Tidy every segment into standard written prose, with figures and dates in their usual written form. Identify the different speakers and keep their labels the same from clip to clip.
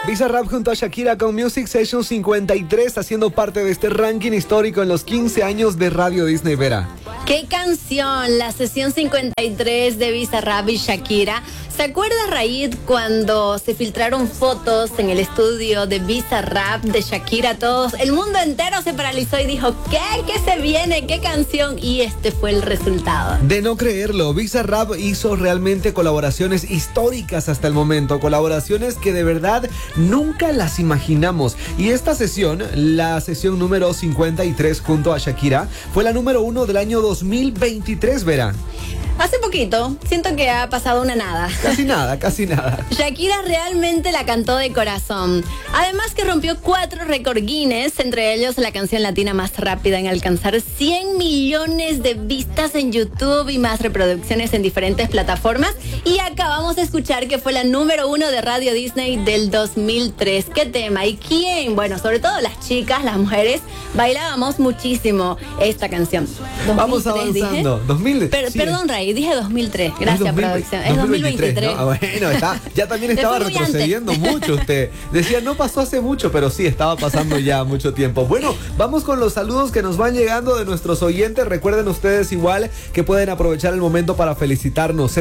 Speaker 1: Bizarrap junto a Shakira con Music Session 53, haciendo parte de este ranking histórico en los 15 años de Radio Disney, Vera.
Speaker 2: ¡Qué canción! La sesión 53 de Bizarrap y Shakira. ¿Se acuerda, Raid, cuando se filtraron fotos en el estudio de Bizarrap, de Shakira, todos? El mundo entero se paralizó y dijo, ¿qué? ¿Qué se viene? ¿Qué canción? Y este fue el resultado.
Speaker 1: De no creerlo, Bizarrap hizo realmente colaboraciones históricas hasta el momento. Colaboraciones que de verdad nunca las imaginamos. Y esta sesión, la sesión número 53 junto a Shakira, fue la número 1 del año 2023, Vera.
Speaker 2: Hace poquito, siento que ha pasado una nada.
Speaker 1: Casi nada, casi nada.
Speaker 2: Shakira realmente la cantó de corazón. Además que rompió 4 récord Guinness, entre ellos la canción latina más rápida en alcanzar 100 millones de vistas en YouTube y más reproducciones en diferentes plataformas. Y acabamos de escuchar que fue la número 1 de Radio Disney del 2003. ¿Qué tema? ¿Y quién? Bueno, sobre todo las chicas, las mujeres, bailábamos muchísimo esta canción. 2003,
Speaker 1: vamos avanzando. 2000.
Speaker 2: Sí. Perdón, Ray, dije 2003. Gracias, producción. Es 2023.
Speaker 1: ¿No? Bueno, ya también estaba retrocediendo mucho usted. Decía, no pasó hace mucho, pero sí, estaba pasando ya mucho tiempo. Bueno, vamos con los saludos que nos van llegando de nuestros oyentes. Recuerden ustedes igual que pueden aprovechar el momento para felicitarnos.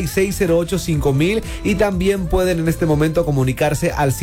Speaker 1: 76085000 y también pueden en este momento comunicarse al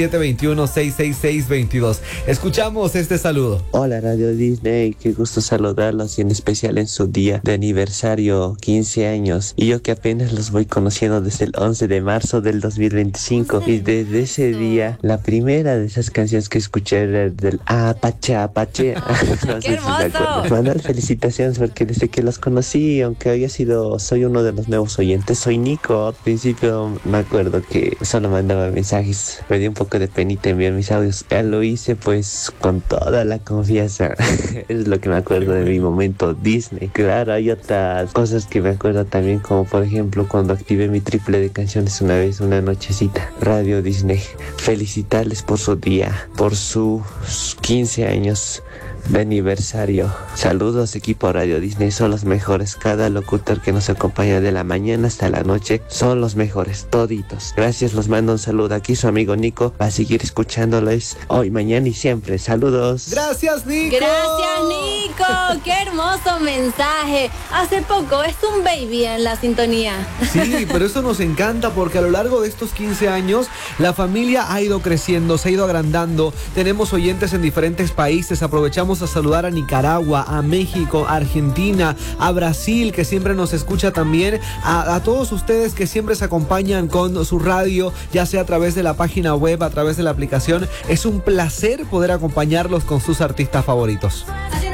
Speaker 1: 721-666-22. Escuchamos este saludo.
Speaker 3: Hola Radio Disney, qué gusto saludarlos y en especial en su día de aniversario, 15 años. Y yo que apenas los voy conociendo desde el 11 de marzo del 2025. Y desde ese día, la primera de esas canciones que escuché era del Apache, Apache. No
Speaker 2: ¡Qué hermoso!
Speaker 3: Mandar felicitaciones porque desde que los conocí, aunque soy uno de los nuevos oyentes, soy Nico. Al principio me acuerdo que solo mandaba mensajes, me dio un poco de penita enviar mis audios. Ya lo hice pues con toda la confianza. Es lo que me acuerdo de mi momento Disney. Claro, hay otras cosas que me acuerdo también, como por ejemplo cuando activé mi triple de canciones una vez, una nochecita. Radio Disney, felicitarles por su día, por sus 15 años de aniversario. Saludos equipo Radio Disney, son los mejores. Cada locutor que nos acompaña de la mañana hasta la noche son los mejores, toditos. Gracias, los mando un saludo. Aquí su amigo Nico va a seguir escuchándoles hoy, mañana y siempre. Saludos.
Speaker 1: Gracias, Nico.
Speaker 2: Gracias, Nico. Qué hermoso mensaje. Hace poco es un baby en la sintonía.
Speaker 1: Sí, pero eso nos encanta porque a lo largo de estos 15 años la familia ha ido creciendo, se ha ido agrandando. Tenemos oyentes en diferentes países. Aprovechamos a saludar a Nicaragua, a México, a Argentina, a Brasil, que siempre nos escucha también, a todos ustedes que siempre se acompañan con su radio, ya sea a través de la página web, a través de la aplicación. Es un placer poder acompañarlos con sus artistas favoritos.
Speaker 2: Hace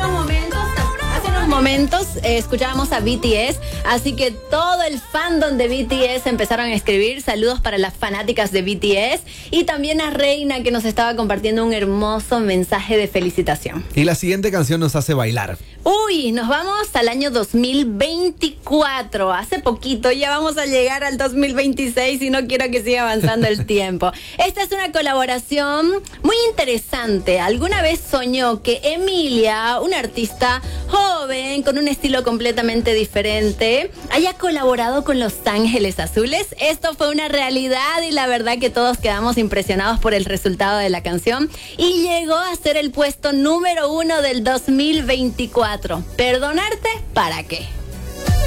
Speaker 2: unos momentos escuchábamos a BTS, así que todo el fandom de BTS empezaron a escribir saludos para las fanáticas de BTS y también a Reina, que nos estaba compartiendo un hermoso mensaje de felicitación.
Speaker 1: Y la siguiente canción nos hace bailar.
Speaker 2: Uy, nos vamos al año 2024. Hace poquito, ya vamos a llegar al 2026 y no quiero que siga avanzando el tiempo. Esta es una colaboración muy interesante. ¿Alguna vez soñó que Emilia, una artista joven con un estilo completamente diferente, haya colaborado con Los Ángeles Azules? Esto fue una realidad y la verdad que todos quedamos impresionados por el resultado de la canción y llegó a ser el puesto número 1 del 2024. ¿Perdonarte? ¿Para qué?